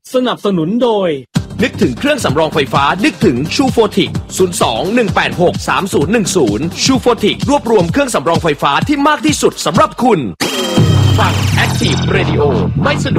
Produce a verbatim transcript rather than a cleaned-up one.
สนับสนุนโดยนึกถึงเครื่องสำรองไฟฟ้านึกถึงชูโฟติกศูนย์ สอง หนึ่ง แปด หก สาม ศูนย์ หนึ่ง ศูนย์ชูโฟติกรวบรวมเครื่องสำรองไฟฟ้าที่มากที่สุดสำหรับคุณฟัง Active Radio ไม่สะดวก